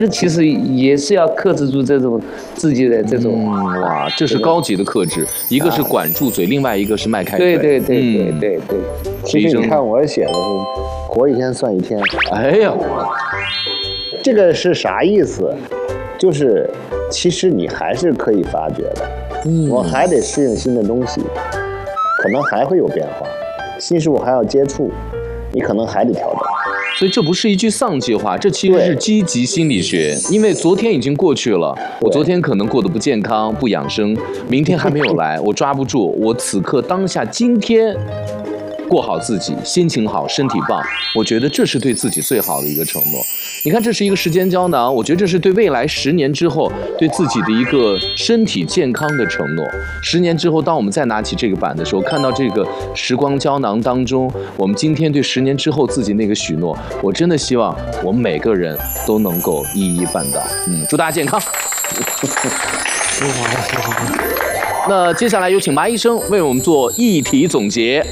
这其实也是要克制住这种自己的这种哇，这是高级的克制，一个是管住嘴，另外一个是迈开腿。 对。 其实你看我写的是活一天算一天。 哎呀， 这个是啥意思？就是其实你还是可以发掘的，我还得适应新的东西，可能还会有变化，新事物还要接触，你可能还得调整。 所以这不是一句丧气话，这其实是积极心理学。因为昨天已经过去了，我昨天可能过得不健康、不养生，明天还没有来，我抓不住。我此刻当下今天过好自己，心情好，身体棒，我觉得这是对自己最好的一个承诺。你看，这是一个时间胶囊，我觉得这是对未来10年之后对自己的一个身体健康的承诺。10年之后，当我们再拿起这个板的时候，看到这个时光胶囊当中，我们今天对10年之后自己那个许诺，我真的希望我们每个人都能够一一办到。祝大家健康。那接下来有请麻医生为我们做议题总结。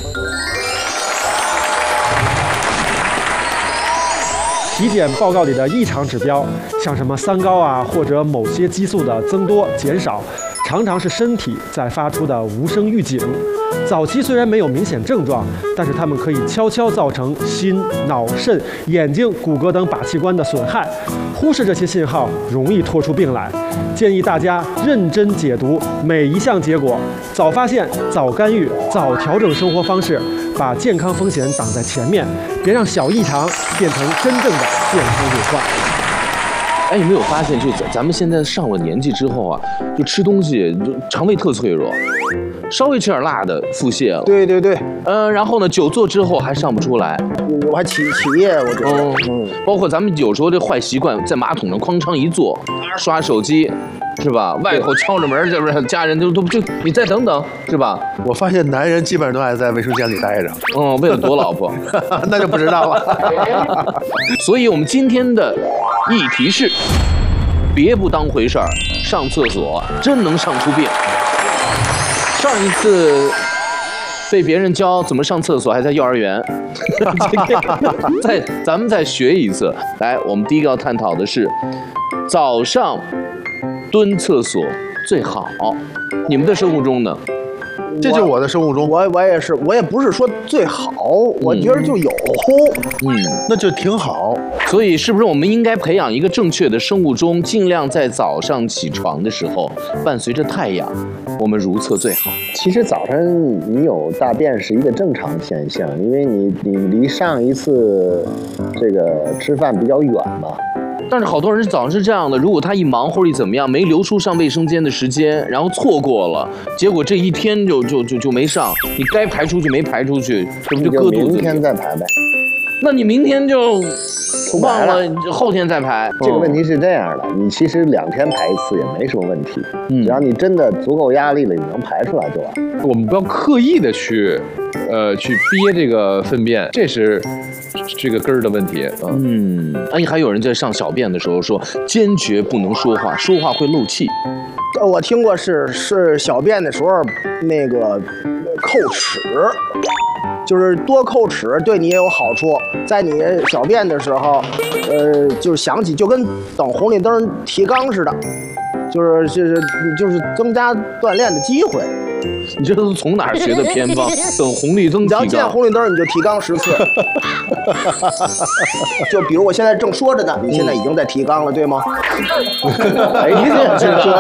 体检报告里的异常指标，像什么三高啊，或者某些激素的增多减少，常常是身体在发出的无声预警。早期虽然没有明显症状，但是它们可以悄悄造成心、脑、肾、眼睛、骨骼等靶器官的损害。忽视这些信号，容易拖出病来。建议大家认真解读每一项结果，早发现、早干预、早调整生活方式，把健康风险挡在前面，别让小异常变成真正的健康隐患。 哎，有没有发现，就咱们现在上了年纪之后啊，就吃东西就肠胃特脆弱，稍微吃点辣的腹泻了。 对。 然后呢，久坐之后还上不出来， 我还起夜，我觉得。 包括咱们有时候这坏习惯，在马桶上哐当一坐，刷手机，是吧？外头敲着门，这不是家人就你再等等，是吧？ 我发现男人基本上都爱在卫生间里待着。 为了躲老婆， 那就不知道了。 所以我们今天的议题是：别不当回事儿，上厕所真能上出病。上一次被别人教怎么上厕所，还在幼儿园。咱们再学一次。来，我们第一个要探讨的是，早上蹲厕所最好。你们的生活中呢？ 这就是我的生物钟。 我也是，我也不是说最好，我觉得就有。 那就挺好。 所以是不是我们应该培养一个正确的生物钟，尽量在早上起床的时候，伴随着太阳，我们如厕最好。 其实早晨你有大便是一个正常现象，因为你离上一次这个吃饭比较远嘛。 但是好多人早上是这样的，如果他一忙或者怎么样，没留出上卫生间的时间，然后错过了，结果这一天就没上，你该排出去没排出去，这不就搁肚子里？ 明天再排呗。 那你明天就忘了，后天再排。 这个问题是这样的，你其实2天排一次也没什么问题，只要你真的足够压力了，你能排出来就完。 我们不要刻意的去憋这个粪便，这是这个根儿的问题。 还有人在上小便的时候说，坚决不能说话，说话会漏气。 我听过是小便的时候那个叩齿。就是多叩齿对你也有好处，在你小便的时候，就是想起就跟等红绿灯提纲似的，就是增加锻炼的机会。 你这都从哪儿学的偏方？等红绿灯提纲， 只要见红绿灯你就提纲10次。就比如我现在正说着呢，你现在已经在提纲了，对吗？ 哎，你怎么知道？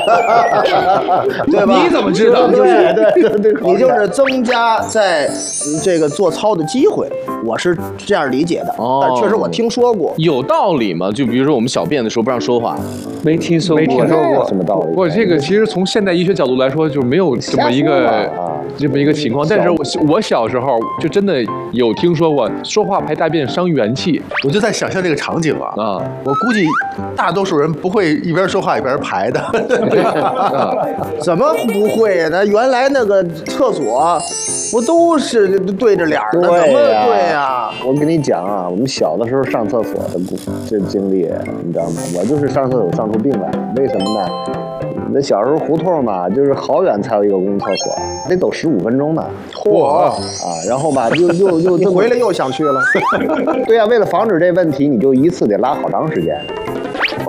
对吧？ 你怎么知道？ 对，你就是增加在这个做操的机会，我是这样理解的。但确实我听说过， 有道理吗？就比如说我们小便的时候不让说话， 没听说过什么道理。 不，这个其实从现代医学角度来说，就没有这么一个情况。但是我小时候就真的有听说过，说话排大便伤元气。 我就在想象这个场景我估计大多数人不会一边说话一边排的。 怎么不会呀？那原来那个厕所不都是对着脸的？怎么对呀？ 我跟你讲啊，我们小的时候上厕所的这经历，你知道吗？我就是上厕所上出病来，为什么呢？那小时候胡同嘛，就是好远才有一个公共厕所，得走15分钟呢。然后吧，又你回来又想去了。 对呀，为了防止这问题，你就一次得拉好长时间。